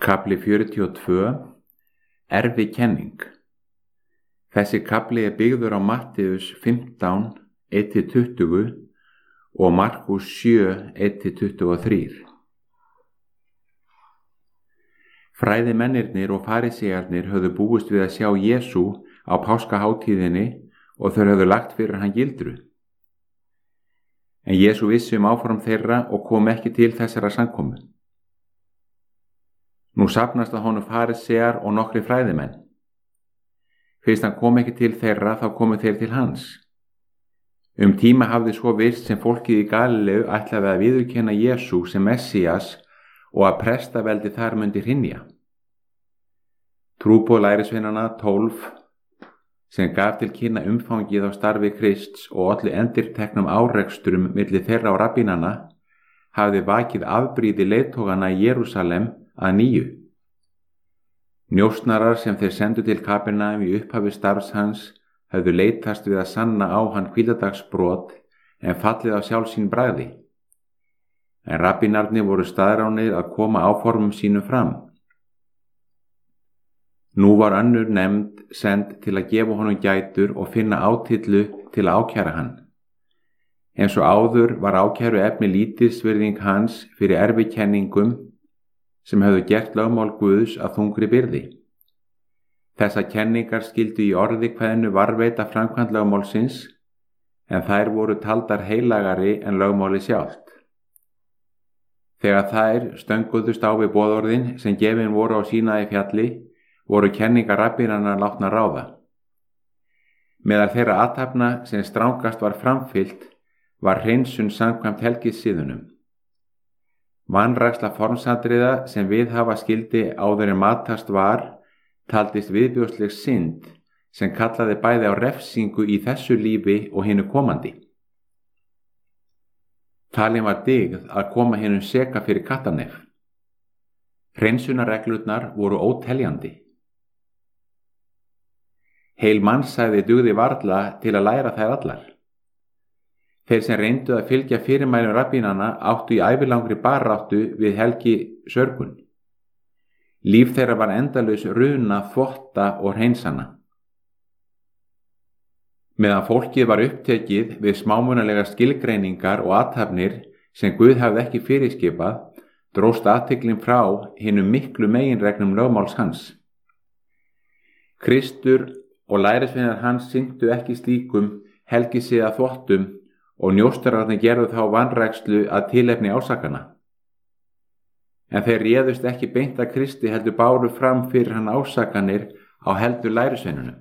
Kafli 42. Erfikenning. Þessi kafli byggður á Mattheus 15, 1-20 og Markus 7, 1-23. Fræðimennirnir og farisíarnir höfðu búist við að sjá Jesú á páskahátíðinni og þeir höfðu lagt fyrir hann gildru. En Jesú vissi áform þeirra og kom ekki til þessara samkomu. Nú safnast að honum farisíar og nokkri fræðimenn. Fyrst hann kom ekki til þeirra, þá komu þeir til hans. Tíma hafði svo virst sem fólkið í Galileu ætlaði að viðurkenna Jesú sem Messías og að prestaveldi þar mundi hrynja. Trúboð lærisveinanna 12, sem gaf til kynna umfangið á starfi Krists og olli endurteknum árekstrum milli þeirra og rabbínanna, hafði vakið afbrýði leiðtogana í Jerúsalem að nýju. Njósnarar sem þeir sendu til Kapernaum í upphafi starfs hans höfðu leitast við að sanna á hann hvíldardagsbrot en fallið á sjálf sín bragði. En rabbínarnir voru staðránir að koma áformum sínum fram. Nú var önnur nefnd send til að gefa honum gætur og finna átyllu til að ákæra hann. Eins og áður var ákæru efni lítilsvirðing hans fyrir erfikenningum sem höfðu gert lögmál Guðs að þungri byrði. Þessar kenningar skyldu í orði kveðnu varðveita framkvæmd lögmálsins, en þær voru taldar heilagari en lögmáli sjálft. Þegar þær stönguðust á við boðorðin sem gefin voru á Sínaí fjalli, voru kenningar rabbínanna látnar ráða. Meðal þeirra athafna sem strangast var framfylgt var hreinsun samkvæmt helgissiðunum. Vanræksla formsatriða sem viðhafa skyldi áður en matast var, taldist viðbjóðsleg synd sem kallaði bæði á refsingu í þessu lífi og hinu komandi. Talin var dygð að koma hinum seka fyrir kattarnef. Hreinsunarreglurnar voru óteljandi. Heil mannsæði dugði varla til að læra þær allar. Þeir sem reyndu að fylgja fyrirmælum rabbínanna áttu í ævilangri baráttu við helgi sörgun. Líf þeirra var endalaus runa, þvotta og hreinsana. Meðan fólkið var upptekið við smámunalega skilgreiningar og athafnir sem Guð hafði ekki fyrirskipað, dróst athyglin frá hinum miklu meginreglum lögmáls hans. Kristur og lærisveinar hans sinntu ekki slíkum helgisiða þvottum og njóstararnir gerðu þá vanrækslu að tilefni ásakana. En þeir réðust ekki beint að Kristi heldur báru fram fyrir hann ásakanir á heldur lærisveinunum.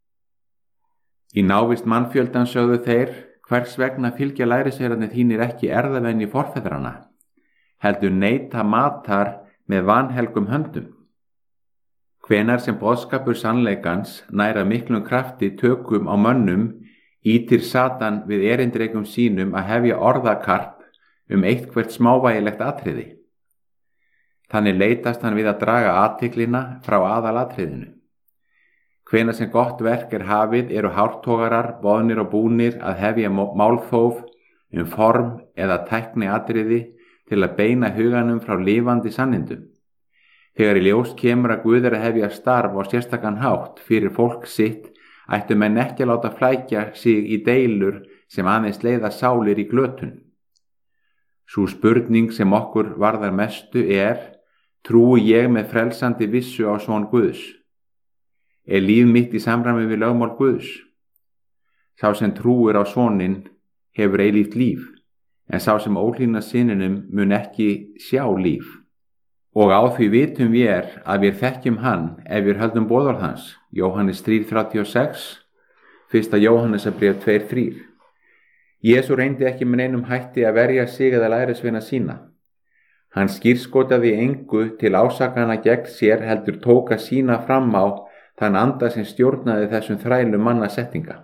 Í návist mannfjöldan sögðu þeir, hvers vegna fylgja lærisveinarnir þínir ekki erfðavenju forfeðranna, heldur neita matar með vanhelgum höndum. Hvenær sem boðskapur sannleikans næra miklum krafti tökum á mönnum, ítir Satan við erindrekum sínum að hefja orðakarp eitthvert smávægilegt atriði. Þannig leitast hann við að draga athyglina frá aðalatriðinu. Hvenær sem gott verk hafið eru hártogarar, boðnir og búnir að hefja málþóf form eða tækni atriði til að beina huganum frá lifandi sannindum. Þegar í ljós kemur að Guð að hefja starf á sérstakan hátt fyrir fólk sitt, ættu menn ekki að láta flækja sig í deilur sem aðeins leiða sálir í glötun. Sú spurning sem okkur varðar mestu trúi ég með frelsandi vissu á son Guðs? Líf mitt í samræmi við lögmál Guðs? Sá sem trúir á soninn hefur eilíft líf, en sá sem óhlýðnar syninum mun ekki sjá líf. Og á því vitum við að við þekkjum hann ef við höldum boðorð hans. Jóhannes 3:36, 1. Jóhannesarbréf 2:3. Jesú reyndi ekki með neinum hætti að verja sig eða lærisveina sína. Hann skírskotaði engu til ásakana gegn sér heldur tók að sína fram á þann anda sem stjórnaði þessum þrælum mannasetninga.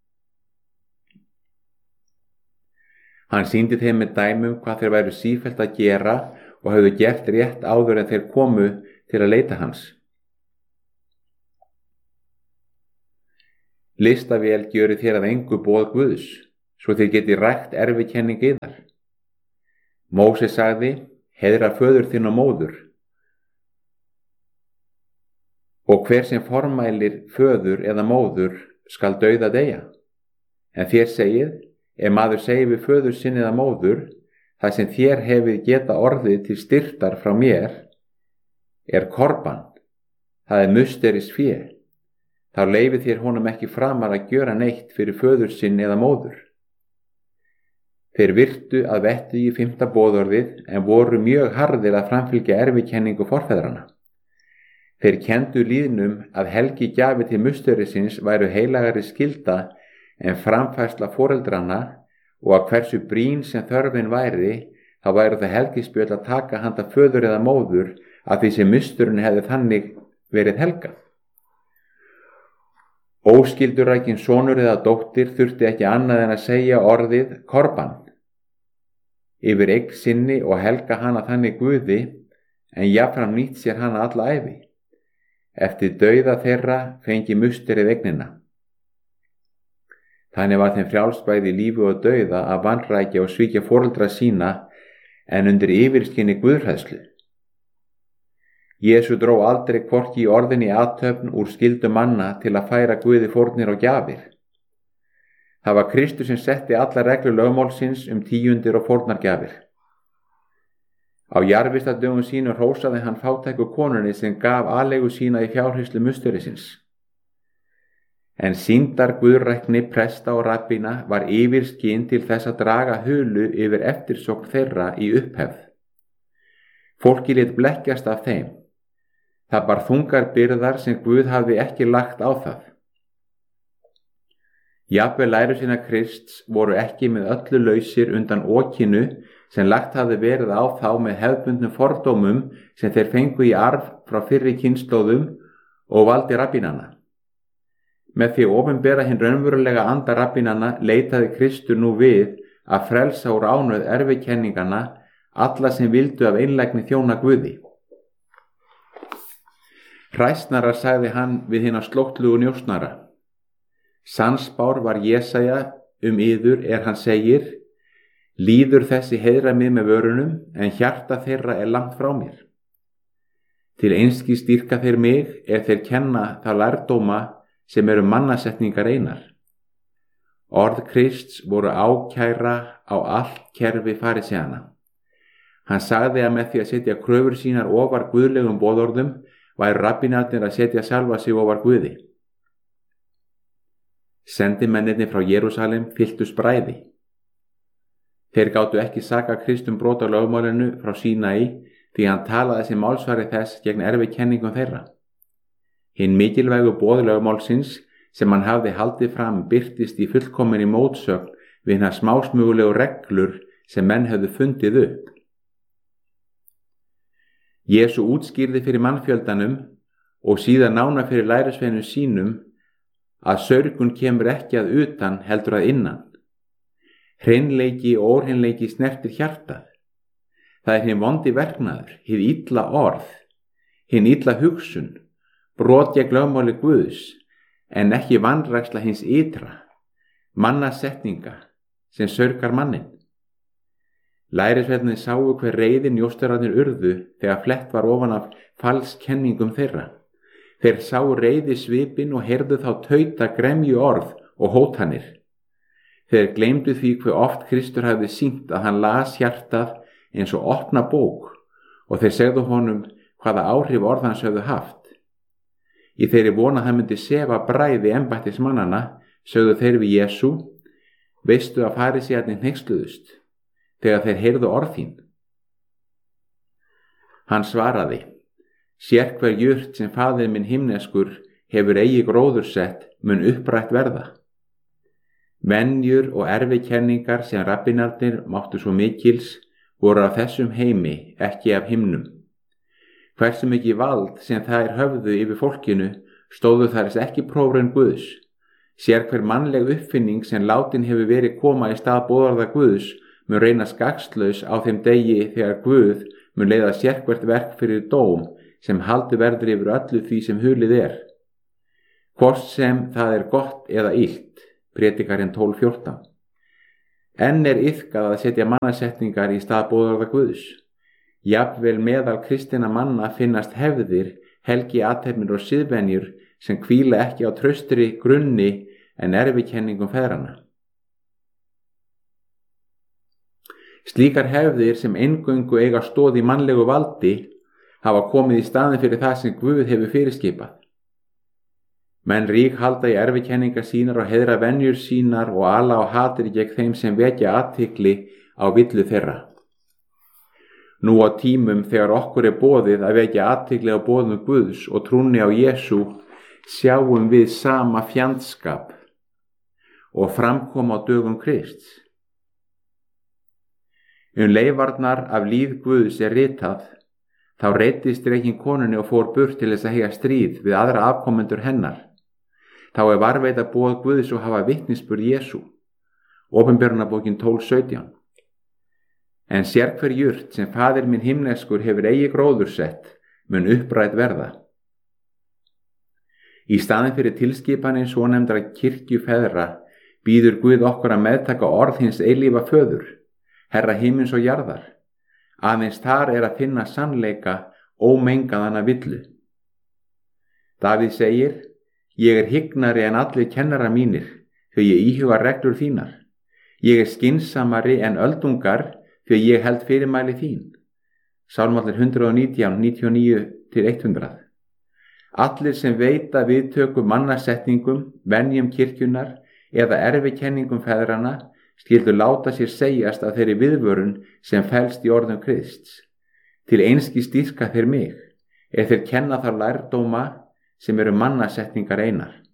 Hann sýndi þeim með dæmum hvað þeir væru sífellt að gera og höfðu gert rétt áður en þeir komu til að leita hans. Listavél gjöri þér að engu boð Guðs, svo þið geti rækt erfikenning yðar. Móses sagði, heiðra föður þinn og móður. Og hver sem formælir föður eða móður skal dauða deyja. En þér segið, ef maður segir við föður sinn eða móður, það sem þér hefið geta orðið til styrktar frá mér, korban, það musteris fé, þá leyfið þér honum ekki framar að gjöra neitt fyrir föður sinn eða móður. Þeir virtu að vettu í 5. boðorðið en voru mjög harðir að framfylgja erfikenningu forfeðrana. Þeir kenndu lýðnum að helgi gjafi til musterisins væru heilagari skylda en framfærsla foreldrana og að hversu brýn sem þörfin væri, þá væru það helgispjöld að taka handa föður eða móður að því sem musturinn hefði þannig verið helgað. Óskyldurækin sonur eða dóttir þurfti ekki annað en að segja orðið korban yfir eign sinni og helga hana þannig Guði, en jafnfram nýtt sér hana alla ævi. Eftir dauða þeirra fengi musterið eignina. Þannig var þeim frjálst bæði í lífi og dauða að vanrækja og svíkja foreldra sína en undir yfirskyni guðhræðslu. Jesú dró aldrei hvorki í orðinni athöfn úr skyldu manna til að færa Guði fórnir og gjafir. Það var Kristur sem setti alla reglur lögmálsins tíundir og fórnargjafir. Á jarðvistardögum sínum hrósaði hann fátæku konunni sem gaf aleigu sína í fjárhirslum musterisins. En sýndar guðrækni presta og rabbína var yfirskyn til þess að draga hulu yfir eftirsókn þeirra í upphefð. Fólki lét blekkjast af þeim. Það bar þungar byrðar sem Guð hafði ekki lagt á það. Jafnvel lærisveinar Krists voru ekki með öllu lausir undan okinu sem lagt hafði verið á þá með hefðbundnum fordómum sem þeir fengu í arf frá fyrri kynslóðum og valdi rabbínanna. Með því að opinbera hinn raunverulega anda rabbínanna leitaði Kristur nú við að frelsa úr ánauð erfikenningana alla sem vildu af einlægni þjóna Guði. Hræsnara sagði hann við hina slóttlugu njósnara. Sannspár var Jesaja yður hann segir, líður þessi heiðra mig með vörunum, en hjarta þeirra langt frá mér. Til einskis dýrka þeir mig þeir kenna þá lærdóma sem eru mannasetningar einar. Orð Krists voru ákæra á allt kerfi faríseana. Hann sagði að með því að setja kröfur sínar ofar guðlegum boðorðum væru rabbínarnir að setja sjálfa sig ofar Guði. Sendimennirnir frá Jerúsalem fylltust bræði. Þeir gátu ekki saka Krist brot á lögmálinu frá Sínaí því hann talaði sem málsvari þess gegn erfikenningum þeirra. Hinn mikilvægu boð lögmálsins sem hann hafði haldið fram birtist í fullkominni mótsögn við hinar smásmugulegu reglur sem menn höfðu fundið upp. Jesú útskýrði fyrir mannfjöldanum og síðan nánar fyrir lærisveinum sínum að sörgun kemur ekki að utan heldur að innan. Hreinleiki og óhreinleiki snertir hjartað. Það hinn vondi verknaður, hið illa orð, hinn illa hugsun, brot gegn lögmáli Guðs, en ekki vanræksla hins ytra, mannasetninga sem sörgar mannin. Lærisveinarnir sáu hver reiði njósnararnir urðu þegar flett var ofan af falskenningum þeirra. Þeir sáu reiði svipinn og heyrðu þá tauta gremju orð og hótanir. Þeir gleymdu því hve oft Kristur hafði sýnt að hann las hjartað eins og opna bók og þeir segðu honum hvaða áhrif orð hans höfðu haft. Í þeirri von að hann myndi sefa bræði embættismannanna sögðu þeir við Jesú, veistu að farísearnir hneyksluðust þegar þeir heyrðu orð þín? Hann svaraði, sérhver jurt sem faðir minn himneskur hefur eigi gróður sett mun upprætt verða. Venjur og erfikenningar sem rabbínarnir máttu svo mikils voru af þessum heimi, ekki af himnum. Hversu mikið vald sem þær höfðu yfir fólkinu stóðu þær ekki prófraun Guðs. Sérhver mannleg uppfinning sem látin hefur verið koma í stað boðorða Guðs mun reyna gagnslaus á þeim degi þegar Guð mun leiða sérhvert verk fyrir dóm sem haldi verður yfir öllu því sem hulið hvort sem það gott eða illt, Predikarinn 12:14. Enn iðkað að setja mannasetningar í stað boðorða Guðs. Jafnvel meðal kristinna manna finnast hefðir helgi athafnir og siðvenjur sem hvíla ekki á traustri grunni en erfikenningum feðranna. Slíkar hefðir sem eingöngu eiga stoð í mannlegu valdi hafa komið í staðinn fyrir það sem Guð hefur fyrirskipað. Menn rík halda í erfikenningar sínar og heiðra venjur sínar og ala á hatir gegn þeim sem vekja athygli á villu þeirra. Nú á tímum þegar okkur boðið að vekja athygli á boðum Guðs og trúnni á Jesú, sjáum við sama fjandskap og framkoma á dögum Krists. Leifarnar af líf Guðs ritað, þá reiddist drekinn konunni og fór burt til þess að heyja stríð við aðra afkomendur hennar. Þá varðveita boð Guðs og hafa vitnisburð Jesú. Opinberunarbókin 12:17. En sérhver jurt sem faðir minn himneskur hefur eigi gróður sett, mun upprætt verða. Í staðinn fyrir tilskipanir svonefndra kirkjufeðra býður Guð okkur að meðtaka orð hins eilífa föður, Herra himins og jarðar. Aðeins þar að finna sannleika ómengaðana villu. Davíð segir: Ég hygnari en allir kennarar mínir, því ég íhuga reglur þínar. Ég skynsamari en öldungar, því ég held fyrirmæli þín. Sálmallir 119, 99-100. Allir sem veita viðtöku mannasetningum, venjum kirkjunar eða erfikenningum feðranna skyldu láta sér segjast af þeirri viðvörun sem felst í orðum Krists. Til einskis dýrka þeir mig, þeir kenna þá lærdóma sem eru mannasetningar einar.